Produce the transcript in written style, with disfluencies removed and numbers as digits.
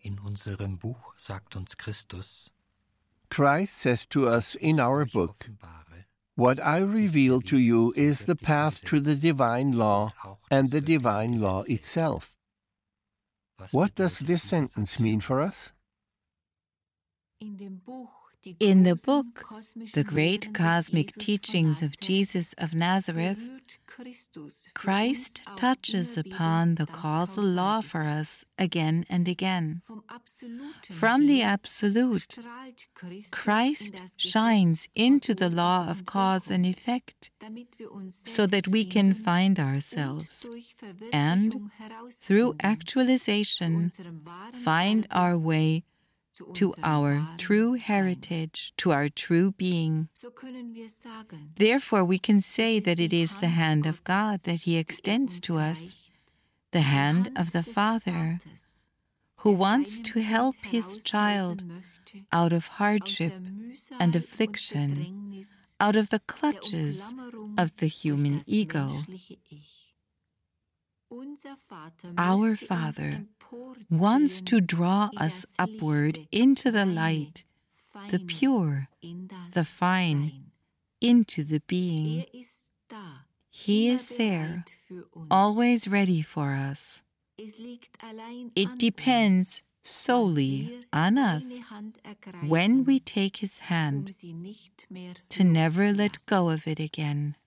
In unserem Buch sagt uns Christus, Christ says to us in our book, "What I reveal to you is the path to the divine law and the divine law itself." What does this sentence mean for us? In the book, The Great Cosmic Teachings of Jesus of Nazareth, Christ touches upon the causal law for us again and again. From the Absolute, Christ shines into the law of cause and effect so that we can find ourselves and, through actualization, find our way to our true heritage, to our true being. Therefore, we can say that it is the hand of God that He extends to us, the hand of the Father, who wants to help His child out of hardship and affliction, out of the clutches of the human ego. Our Father wants to draw us upward into the light, the pure, the fine, into the being. He is there, always ready for us. It depends solely on us when we take His hand to never let go of it again.